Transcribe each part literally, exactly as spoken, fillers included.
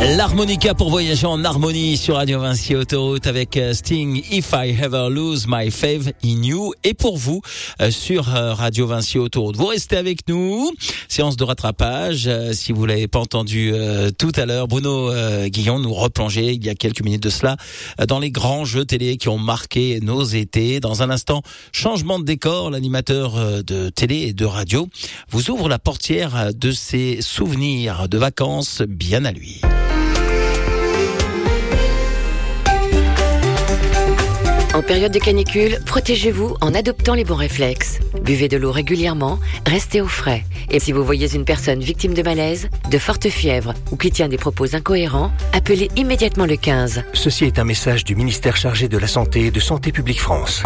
L'harmonica pour voyager en harmonie sur Radio Vinci Autoroute avec Sting, If I Ever Lose My Faith in You. Et pour vous, sur Radio Vinci Autoroute, vous restez avec nous. Séance de rattrapage. Si vous l'avez pas entendu euh, tout à l'heure, Bruno euh, Guillon nous replongeait il y a quelques minutes de cela dans les grands jeux télé qui ont marqué nos étés. Dans un instant, changement de décor. L'animateur de télé et de radio vous ouvre la portière de ses souvenirs de vacances bien à lui. En période de canicule, protégez-vous en adoptant les bons réflexes. Buvez de l'eau régulièrement, restez au frais. Et si vous voyez une personne victime de malaise, de forte fièvre ou qui tient des propos incohérents, appelez immédiatement le quinze. Ceci est un message du ministère chargé de la Santé et de Santé publique France.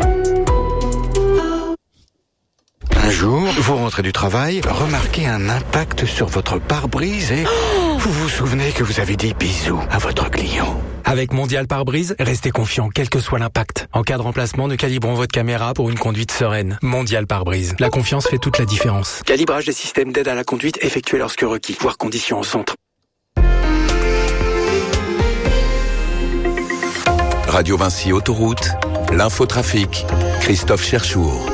Un jour, vous rentrez du travail, remarquez un impact sur votre pare-brise et oh vous vous souvenez que vous avez dit bisous à votre client. Avec Mondial Pare-Brise, restez confiant quel que soit l'impact. En cas de remplacement, nous calibrons votre caméra pour une conduite sereine. Mondial Pare-Brise. La confiance fait toute la différence. Calibrage des systèmes d'aide à la conduite effectué lorsque requis. Voir conditions au centre. Radio Vinci Autoroute, l'infotrafic, Christophe Cherchour.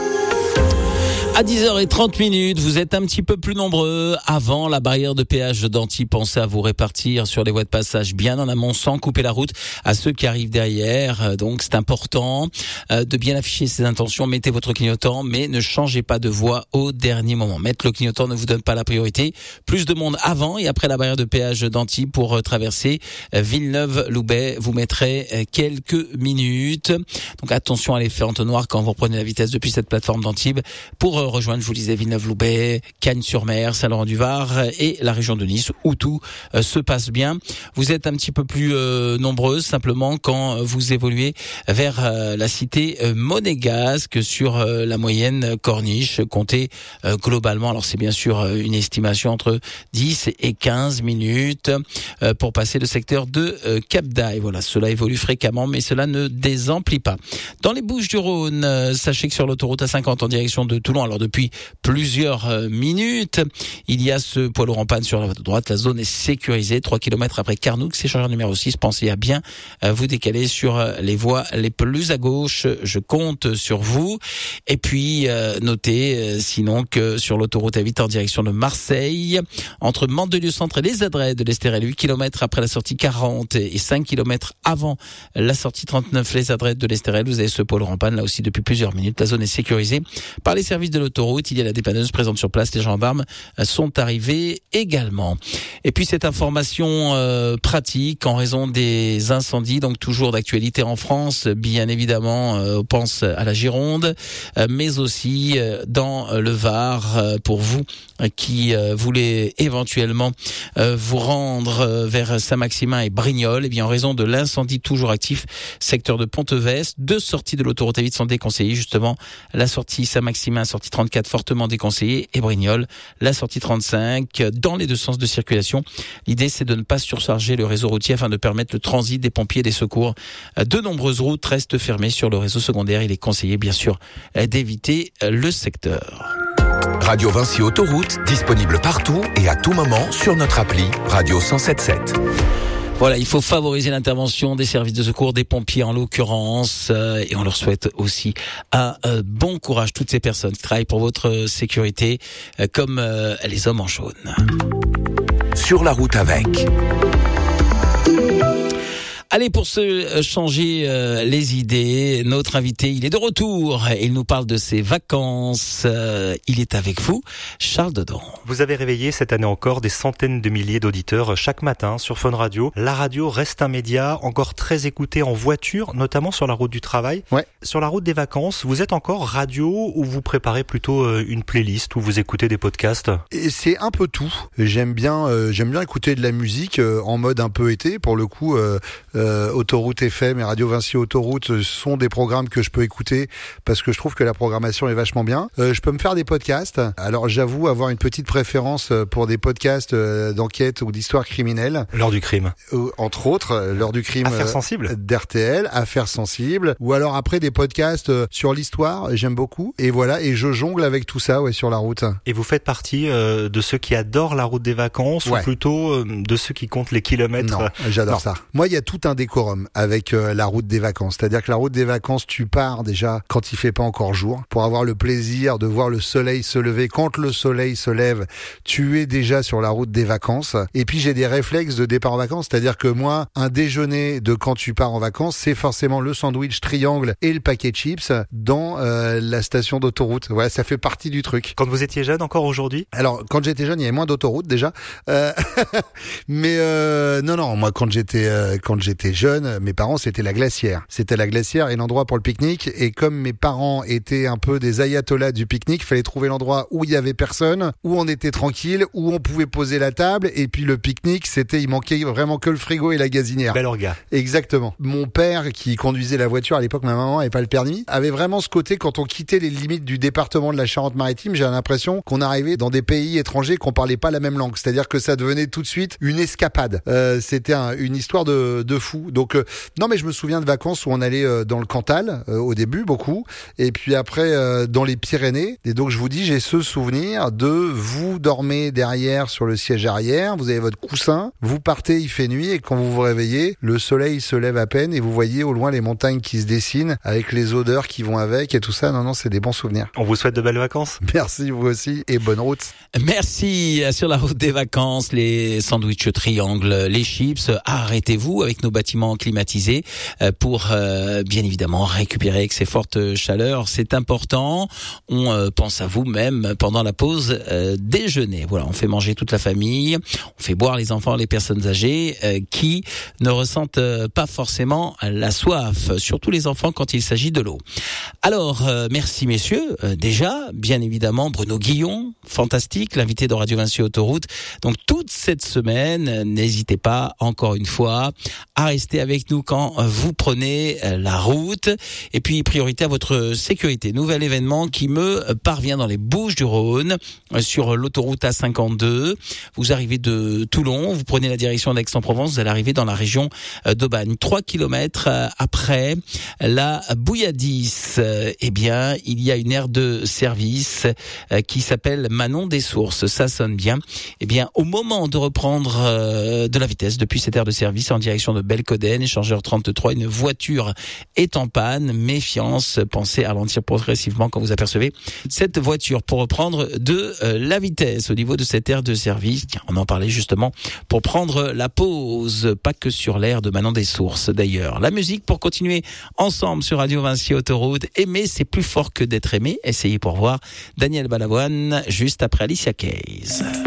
À dix heures trente minutes, vous êtes un petit peu plus nombreux avant la barrière de péage d'Antibes. Pensez à vous répartir sur les voies de passage bien en amont sans couper la route à ceux qui arrivent derrière. Donc c'est important de bien afficher ses intentions. Mettez votre clignotant, mais ne changez pas de voie au dernier moment. Mettre le clignotant ne vous donne pas la priorité. Plus de monde avant et après la barrière de péage d'Antibes pour traverser Villeneuve-Loubet. Vous mettrez quelques minutes. Donc attention à l'effet entonnoir quand vous reprenez la vitesse depuis cette plateforme d'Antibes pour rejoindre, je vous le disais, Villeneuve-Loubet, Cagnes-sur-Mer, Saint-Laurent-du-Var et la région de Nice où tout euh, se passe bien. Vous êtes un petit peu plus euh, nombreuses simplement quand vous évoluez vers euh, la cité euh, monégasque sur euh, la moyenne corniche. Comptez euh, globalement, alors c'est bien sûr euh, une estimation entre dix et quinze minutes euh, pour passer le secteur de euh, Cap d'Aille. Voilà, cela évolue fréquemment mais cela ne désemplit pas. Dans les Bouches-du-Rhône, euh, sachez que sur l'autoroute A cinquante en direction de Toulon, alors depuis plusieurs euh, minutes, il y a ce poids lourd en panne sur la voie de droite. La zone est sécurisée. trois kilomètres après Carnoux, c'est échangeur numéro six. Pensez à bien euh, vous décaler sur euh, les voies les plus à gauche. Je compte sur vous. Et puis, euh, notez euh, sinon que sur l'autoroute A huit en direction de Marseille, entre Mandelieu-Centre et les Adrets de l'Estérel, huit kilomètres après la sortie quarante et cinq kilomètres avant la sortie trente-neuf, les Adrets de l'Estérel, vous avez ce poids lourd en panne là aussi depuis plusieurs minutes. La zone est sécurisée par les services de l'autoroute. Il y a la dépanneuse présente sur place. Les gendarmes sont arrivés également. Et puis cette information euh, pratique en raison des incendies, donc toujours d'actualité en France, bien évidemment, euh, on pense à la Gironde, euh, mais aussi euh, dans le Var, euh, pour vous euh, qui euh, voulez éventuellement euh, vous rendre euh, vers Saint-Maximin et Brignoles. Et bien en raison de l'incendie toujours actif, secteur de Pontevès, deux sorties de l'autoroute A huit sont déconseillées. Justement, la sortie Saint-Maximin, sortie trente-quatre fortement déconseillée, et Brignoles, la sortie trente-cinq, dans les deux sens de circulation. L'idée, c'est de ne pas surcharger le réseau routier afin de permettre le transit des pompiers et des secours. De nombreuses routes restent fermées sur le réseau secondaire. Il est conseillé, bien sûr, d'éviter le secteur. Radio Vinci Autoroute, disponible partout et à tout moment sur notre appli Radio cent sept sept. Voilà, il faut favoriser l'intervention des services de secours, des pompiers en l'occurrence, euh, et on leur souhaite aussi un euh, bon courage, toutes ces personnes qui travaillent pour votre sécurité, euh, comme euh, les hommes en jaune. Sur la route avec... Allez, pour se changer euh, les idées, notre invité, il est de retour. Il nous parle de ses vacances. Euh, il est avec vous, Charles Dedon. Vous avez réveillé cette année encore des centaines de milliers d'auditeurs chaque matin sur Fun Radio. La radio reste un média encore très écouté en voiture, notamment sur la route du travail. Ouais. Sur la route des vacances, vous êtes encore radio ou vous préparez plutôt une playlist ou vous écoutez des podcasts? Et c'est un peu tout. J'aime bien, euh, j'aime bien écouter de la musique euh, en mode un peu été. Pour le coup, euh, euh, Autoroute F M et Radio Vinci Autoroute sont des programmes que je peux écouter parce que je trouve que la programmation est vachement bien. Euh, je peux me faire des podcasts. Alors j'avoue avoir une petite préférence pour des podcasts euh, d'enquête ou d'histoire criminelle. L'heure du crime. Euh, entre autres, l'heure du crime. Affaires sensibles. d'R T L, Affaires sensibles. Ou alors après des podcasts euh, sur l'histoire, j'aime beaucoup. Et voilà, et je jongle avec tout ça, ouais, sur la route. Et vous faites partie euh, de ceux qui adorent la route des vacances ouais. ou plutôt euh, de ceux qui comptent les kilomètres? Non, j'adore non. ça. Moi, il y a tout un décorum avec euh, la route des vacances. C'est-à-dire que la route des vacances, tu pars déjà quand il fait pas encore jour pour avoir le plaisir de voir le soleil se lever. Quand le soleil se lève, tu es déjà sur la route des vacances. Et puis, j'ai des réflexes de départ en vacances. C'est-à-dire que moi, un déjeuner de quand tu pars en vacances, c'est forcément le sandwich triangle et le paquet de chips dans euh, la station d'autoroute. Voilà, ça fait partie du truc. Quand vous étiez jeune, encore aujourd'hui? Alors, quand j'étais jeune, il y avait moins d'autoroutes déjà. Euh, mais euh, non, non, moi, quand j'étais euh, quand j'étais jeune, mes parents, c'était la Glacière. C'était la Glacière et l'endroit pour le pique-nique. Et comme mes parents étaient un peu des ayatollahs du pique-nique, il fallait trouver l'endroit où il y avait personne, où on était tranquille, où on pouvait poser la table. Et puis le pique-nique, c'était, il manquait vraiment que le frigo et la gazinière. Bel orga. Exactement. Mon père, qui conduisait la voiture à l'époque, ma maman n'avait pas le permis, avait vraiment ce côté, quand on quittait les limites du département de la Charente-Maritime, j'ai l'impression qu'on arrivait dans des pays étrangers qu'on parlait pas la même langue. C'est-à-dire que ça devenait tout de suite une escapade. Euh, c'était un, une histoire de, de fou. Donc, euh, non, mais je me souviens de vacances où on allait euh, dans le Cantal, euh, au début, beaucoup. Et puis après, euh, dans les Pyrénées. Et donc, je vous dis, j'ai ce souvenir de vous dormez derrière sur le siège arrière, vous avez votre coussin, vous partez, il fait nuit, et quand vous vous réveillez, le soleil se lève à peine et vous voyez au loin les montagnes qui se dessinent avec les odeurs qui vont avec et tout ça. Non, non, c'est des bons souvenirs. On vous souhaite de belles vacances. Merci, vous aussi, et bonne route. Merci. Sur la route des vacances, les sandwichs triangles, les chips, arrêtez-vous avec nos bâtiments climatisés pour euh, bien évidemment récupérer avec ces fortes chaleurs. C'est important. On euh, pense à vous même pendant la pause euh, déjeuner. Voilà, on fait manger toute la famille, on fait boire les enfants, les personnes âgées euh, qui ne ressentent euh, pas forcément la soif, surtout les enfants quand il s'agit de l'eau. Alors, euh, merci messieurs. Euh, déjà, bien évidemment, Bruno Guillon, fantastique, l'invité de Radio Vinci Autoroute. Donc toute cette semaine, n'hésitez pas, encore une fois, à rester avec nous quand vous prenez la route. Et puis, priorité à votre sécurité. Nouvel événement qui me parvient dans les Bouches-du-Rhône, sur l'autoroute A cinquante-deux. Vous arrivez de Toulon, vous prenez la direction d'Aix-en-Provence, vous allez arriver dans la région d'Aubagne. Trois kilomètres après la Bouilladisse, eh bien, il y a une aire de service qui s'appelle Manon des Sources. Ça sonne bien. Eh bien, au moment de reprendre euh, de la vitesse depuis cette aire de service en direction de Belcoden, échangeur trente-trois, une voiture est en panne. Méfiance, pensez à ralentir progressivement quand vous apercevez cette voiture pour reprendre de euh, la vitesse au niveau de cette aire de service. Tiens, on en parlait justement pour prendre la pause, pas que sur l'aire de Manon des Sources d'ailleurs. La musique pour continuer ensemble sur Radio Vinci Autoroute. Aimer, c'est plus fort que d'être aimé. Essayez pour voir Daniel Balavoine juste après Alicia Keys.